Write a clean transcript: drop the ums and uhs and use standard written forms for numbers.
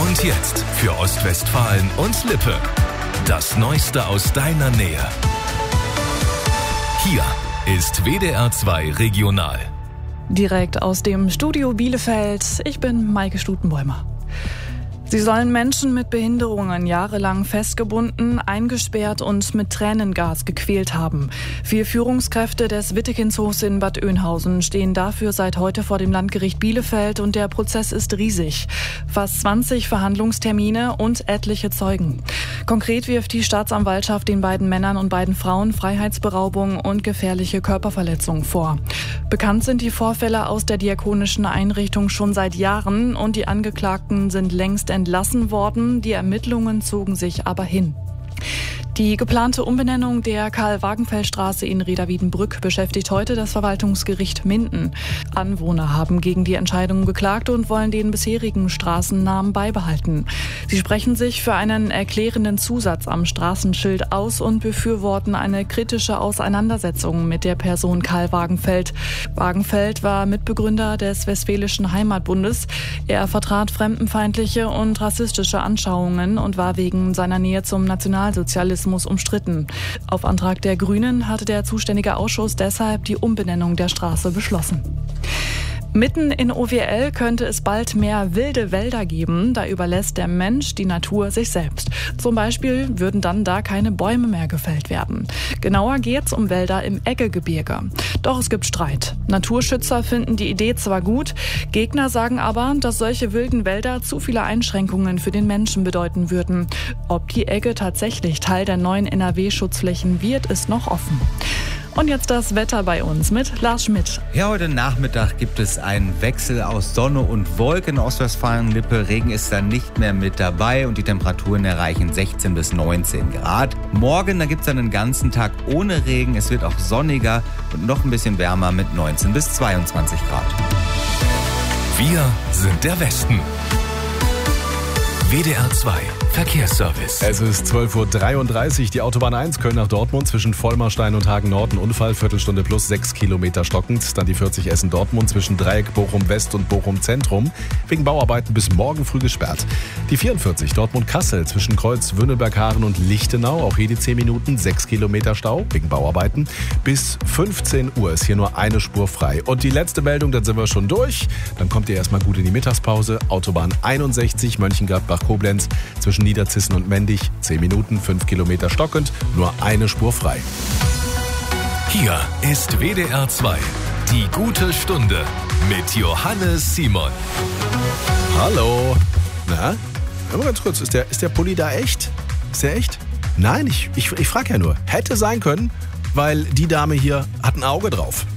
Und jetzt für Ostwestfalen und Lippe. Das Neueste aus deiner Nähe. Hier ist WDR 2 Regional. Direkt aus dem Studio Bielefeld. Ich bin Maike Stutenbäumer. Sie sollen Menschen mit Behinderungen jahrelang festgebunden, eingesperrt und mit Tränengas gequält haben. 4 Führungskräfte des Wittekindshofs in Bad Oeynhausen stehen dafür seit heute vor dem Landgericht Bielefeld und der Prozess ist riesig. Fast 20 Verhandlungstermine und etliche Zeugen. Konkret wirft die Staatsanwaltschaft den beiden Männern und beiden Frauen Freiheitsberaubung und gefährliche Körperverletzung vor. Bekannt sind die Vorfälle aus der diakonischen Einrichtung schon seit Jahren und die Angeklagten sind längst entlassen worden. Die Ermittlungen zogen sich aber hin. Die geplante Umbenennung der Karl-Wagenfeld-Straße in Reda-Wiedenbrück beschäftigt heute das Verwaltungsgericht Minden. Anwohner haben gegen die Entscheidung geklagt und wollen den bisherigen Straßennamen beibehalten. Sie sprechen sich für einen erklärenden Zusatz am Straßenschild aus und befürworten eine kritische Auseinandersetzung mit der Person Karl Wagenfeld. Wagenfeld war Mitbegründer des Westfälischen Heimatbundes. Er vertrat fremdenfeindliche und rassistische Anschauungen und war wegen seiner Nähe zum Nationalsozialismus umstritten. Auf Antrag der Grünen hatte der zuständige Ausschuss deshalb die Umbenennung der Straße beschlossen. Mitten in OWL könnte es bald mehr wilde Wälder geben, da überlässt der Mensch die Natur sich selbst. Zum Beispiel würden dann da keine Bäume mehr gefällt werden. Genauer geht's um Wälder im Eggegebirge. Doch es gibt Streit. Naturschützer finden die Idee zwar gut, Gegner sagen aber, dass solche wilden Wälder zu viele Einschränkungen für den Menschen bedeuten würden. Ob die Egge tatsächlich Teil der neuen NRW-Schutzflächen wird, ist noch offen. Und jetzt das Wetter bei uns mit Lars Schmidt. Ja, heute Nachmittag gibt es einen Wechsel aus Sonne und Wolken in Ostwestfalen-Lippe. Regen ist dann nicht mehr mit dabei und die Temperaturen erreichen 16 bis 19 Grad. Morgen, da gibt es dann den ganzen Tag ohne Regen. Es wird auch sonniger und noch ein bisschen wärmer mit 19 bis 22 Grad. Wir sind der Westen. WDR 2 Verkehrsservice. Es ist 12.33 Uhr. Die Autobahn 1 Köln nach Dortmund zwischen Vollmarstein und Hagen-Nord. Ein Unfall, Viertelstunde plus 6 Kilometer stockend. Dann die 40 Essen-Dortmund zwischen Dreieck Bochum-West und Bochum-Zentrum. Wegen Bauarbeiten bis morgen früh gesperrt. Die 44 Dortmund-Kassel zwischen Kreuz Wünnenberg-Haaren und Lichtenau. Auch hier die 10 Minuten, 6 Kilometer Stau wegen Bauarbeiten. Bis 15 Uhr ist hier nur eine Spur frei. Und die letzte Meldung, dann sind wir schon durch. Dann kommt ihr erstmal gut in die Mittagspause. Autobahn 61 Mönchengladbach-Koblenz zwischen Niederzissen und Mendig, 10 Minuten, 5 Kilometer stockend, nur eine Spur frei. Hier ist WDR 2, die gute Stunde mit Johannes Simon. Hallo. Na, hör mal ganz kurz, ist der Pulli da echt? Ist der echt? Nein, ich frage ja nur. Hätte sein können, weil die Dame hier hat ein Auge drauf.